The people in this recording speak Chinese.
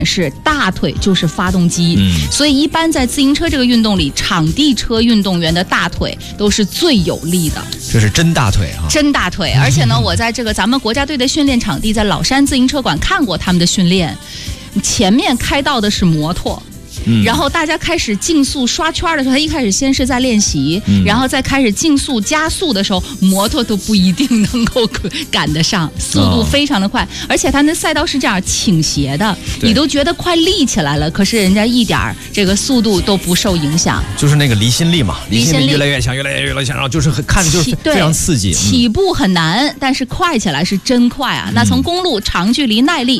是大腿就是发动机，所以一般在自行车这个运动里，场地车运动员的大腿都是最有力的。 这是真大腿啊！ 真大腿，而且呢，我在这个咱们国家队的训练场地，在老山自行车馆看过他们的训练，前面开道的是摩托。然后大家开始竞速刷圈的时候，他一开始先是在练习，然后再开始竞速加速的时候，摩托都不一定能够赶得上，速度非常的快，而且他那赛道是这样倾斜的，你都觉得快立起来了，可是人家一点这个速度都不受影响， 就是那个离心力嘛，离心力越来越强，越来越强，然后就是看着就是非常刺激， 起步很难，但是快起来是真快啊！那从公路长距离耐力